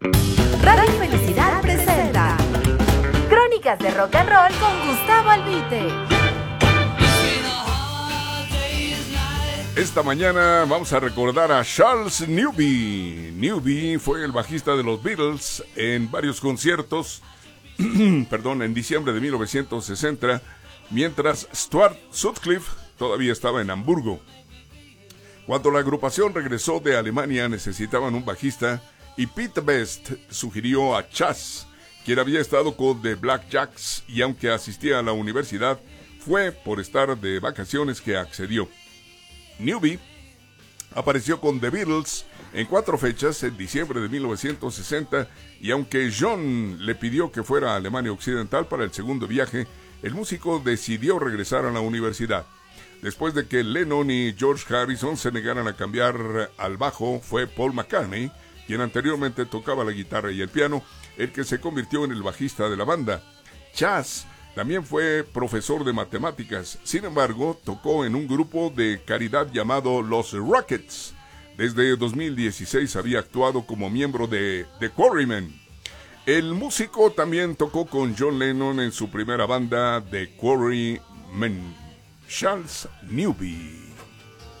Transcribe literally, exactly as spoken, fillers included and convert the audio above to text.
Radio Felicidad presenta Crónicas de Rock and Roll con Gustavo Albite. Esta mañana vamos a recordar a Charles Newby. Newby fue el bajista de los Beatles en varios conciertos, perdón, en diciembre de mil novecientos sesenta, mientras Stuart Sutcliffe todavía estaba en Hamburgo. Cuando la agrupación regresó de Alemania necesitaban un bajista y Pete Best sugirió a Chas, quien había estado con The Black Jacks y aunque asistía a la universidad, fue por estar de vacaciones que accedió. Newby apareció con The Beatles en cuatro fechas en diciembre de mil novecientos sesenta y aunque John le pidió que fuera a Alemania Occidental para el segundo viaje, el músico decidió regresar a la universidad. Después de que Lennon y George Harrison se negaran a cambiar al bajo, fue Paul McCartney, quien anteriormente tocaba la guitarra y el piano, el que se convirtió en el bajista de la banda. Chas también fue profesor de matemáticas, sin embargo, tocó en un grupo de caridad llamado Los Rockets. Desde dos mil dieciséis había actuado como miembro de The Quarrymen. El músico también tocó con John Lennon en su primera banda, The Quarrymen. Charles Newby.